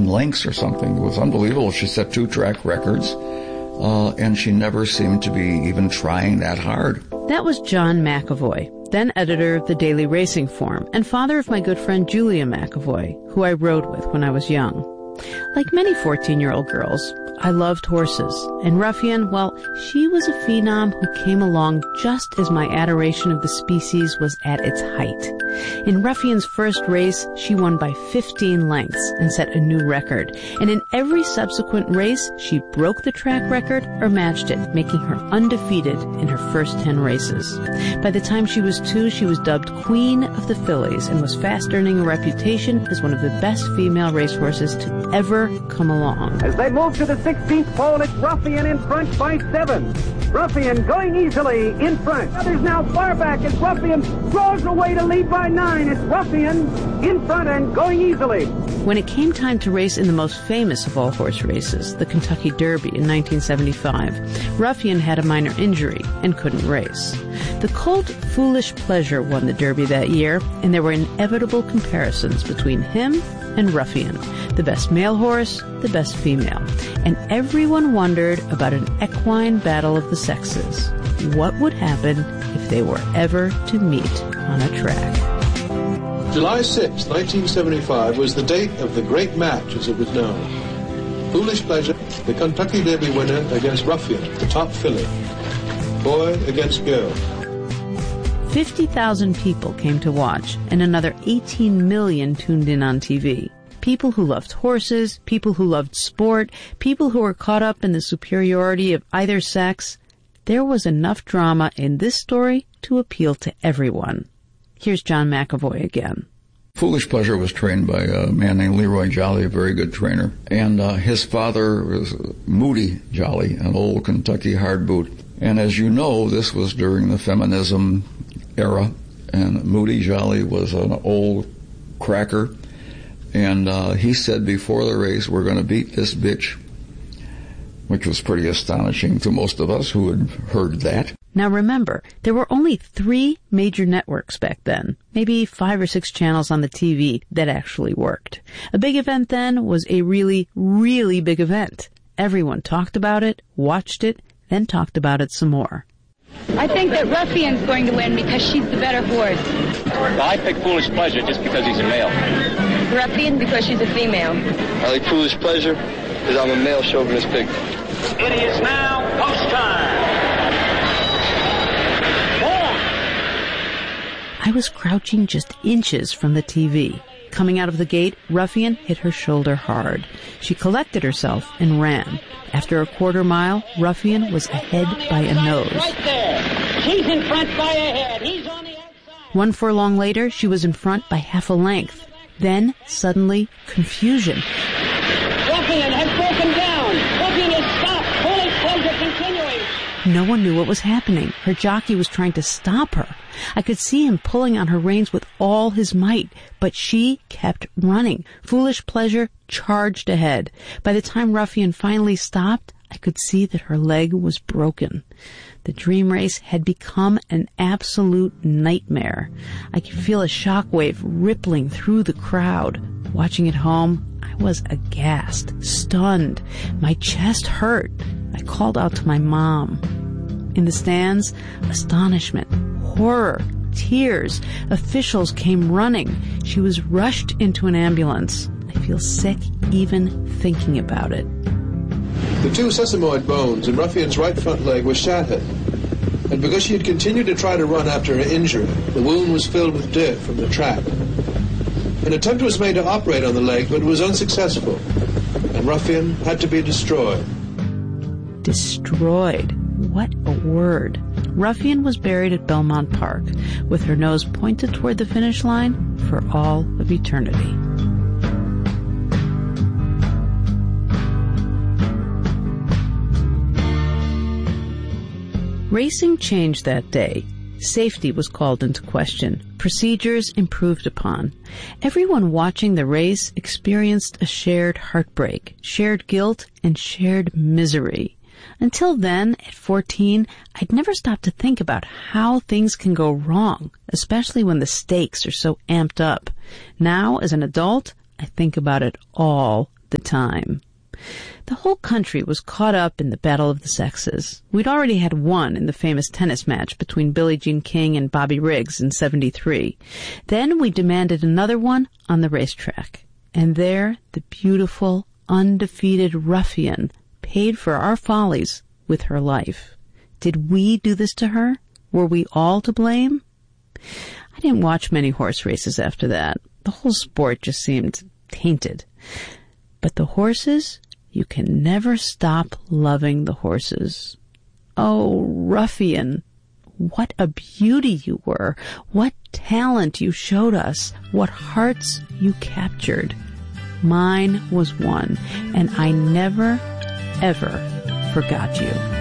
lengths or something. It was unbelievable. She set 2 track records, and she never seemed to be even trying that hard. That was John McAvoy, then editor of the Daily Racing Form, and father of my good friend Julia McAvoy, who I rode with when I was young. Like many 14-year-old girls, I loved horses, and Ruffian, well, she was a phenom who came along just as my adoration of the species was at its height. In Ruffian's first race, she won by 15 lengths and set a new record, and in every subsequent race, she broke the track record or matched it, making her undefeated in her first 10 races. By the time she was 2, she was dubbed Queen of the Fillies and was fast earning a reputation as one of the best female racehorses to ever come along. As they move to the 16th pole, it's Ruffian in front by 7. Ruffian going easily in front. Others now far back as Ruffian draws away to lead by 9. It's Ruffian in front and going easily. When it came time to race in the most famous of all horse races, the Kentucky Derby in 1975, Ruffian had a minor injury and couldn't race. The colt Foolish Pleasure won the Derby that year, and there were inevitable comparisons between him and Ruffian, the best male horse, the best female. And everyone wondered about an equine battle of the sexes. What would happen if they were ever to meet on a track? July 6, 1975 was the date of the great match, as it was known. Foolish Pleasure, the Kentucky Derby winner, against Ruffian, the top filly. Boy against girl. 50,000 people came to watch, and another 18 million tuned in on TV. People who loved horses, people who loved sport, people who were caught up in the superiority of either sex. There was enough drama in this story to appeal to everyone. Here's John McAvoy again. Foolish Pleasure was trained by a man named Leroy Jolly, a very good trainer. And his father was Moody Jolly, an old Kentucky hard boot. And as you know, this was during the feminism era, and Moody Jolly was an old cracker. And he said before the race, we're going to beat this bitch, which was pretty astonishing to most of us who had heard that. Now remember, there were only 3 major networks back then, maybe 5 or 6 channels on the TV that actually worked. A big event then was a really, really big event. Everyone talked about it, watched it, then talked about it some more. I think that Ruffian's going to win because she's the better horse. Well, I pick Foolish Pleasure just because he's a male. Ruffian because she's a female. I like Foolish Pleasure because I'm a male chauvinist pig. It is now post time. I was crouching just inches from the TV. Coming out of the gate, Ruffian hit her shoulder hard. She collected herself and ran. After a quarter mile, Ruffian was ahead by a nose. Right there. She's in front by a head. He's on the outside. 1 furlong later, she was in front by half a length. Then, suddenly, confusion. Ruffian has broken down. Ruffian has stopped. Foolish Pleasure continuing. No one knew what was happening. Her jockey was trying to stop her. I could see him pulling on her reins with all his might, but she kept running. Foolish Pleasure charged ahead. By the time Ruffian finally stopped, I could see that her leg was broken. The dream race had become an absolute nightmare. I could feel a shockwave rippling through the crowd. Watching at home, I was aghast, stunned. My chest hurt. I called out to my mom. In the stands, astonishment, horror, tears. Officials came running. She was rushed into an ambulance. I feel sick even thinking about it. The 2 sesamoid bones in Ruffian's right front leg were shattered. And because she had continued to try to run after her injury, the wound was filled with dirt from the track. An attempt was made to operate on the leg, but it was unsuccessful. And Ruffian had to be destroyed. Destroyed. What a word. Ruffian was buried at Belmont Park, with her nose pointed toward the finish line for all of eternity. Racing changed that day. Safety was called into question. Procedures improved upon. Everyone watching the race experienced a shared heartbreak, shared guilt, and shared misery. Until then, at 14, I'd never stopped to think about how things can go wrong, especially when the stakes are so amped up. Now, as an adult, I think about it all the time. The whole country was caught up in the battle of the sexes. We'd already had one in the famous tennis match between Billie Jean King and Bobby Riggs in '73. Then we demanded another one on the racetrack. And there, the beautiful, undefeated ruffian paid for our follies with her life. Did we do this to her? Were we all to blame? I didn't watch many horse races after that. The whole sport just seemed tainted. But the horses, you can never stop loving the horses. Oh, ruffian, what a beauty you were. What talent you showed us. What hearts you captured. Mine was one, and I never, ever forgot you.